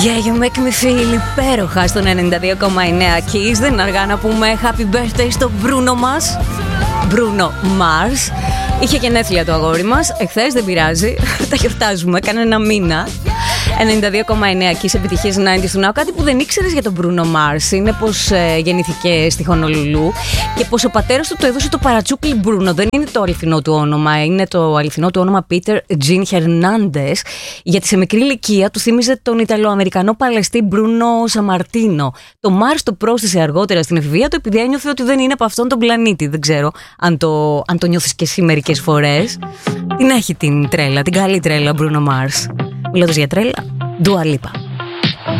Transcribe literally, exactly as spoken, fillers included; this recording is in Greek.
Yeah, you make me feel υπέροχα στον ενενήντα δύο κόμμα εννέα Kiss. Δεν είναι αργά να πούμε happy birthday στο Bruno μας, Bruno Mars. Είχε γενέθλια το αγόρι μας εχθές, δεν πειράζει. Τα γιορτάζουμε, κανένα μήνα. ενενήντα δύο κόμμα εννέα Kiss, επιτυχίες ενενήντα του Now. Κάτι που δεν ήξερες για τον Bruno Mars είναι πως ε, γεννήθηκε στη Χονολουλού και πως ο πατέρας του του έδωσε το παρατσούκλι Bruno. Δεν είναι το αληθινό του όνομα, είναι το αληθινό του όνομα Peter Jean Hernandez. Γιατί σε μικρή ηλικία του θύμιζε τον Ιταλοαμερικανό παλαιστή Bruno Sammartino. Το Mars το πρόσθεσε αργότερα στην εφηβεία του επειδή ένιωθε ότι δεν είναι από αυτόν τον πλανήτη. Δεν ξέρω αν το, αν το νιώθεις και εσύ μερικές φορές. Την έχει την τρέλα, την καλή τρέλα Bruno Mars. Μιλώντας για τρέλα, Dua Lipa.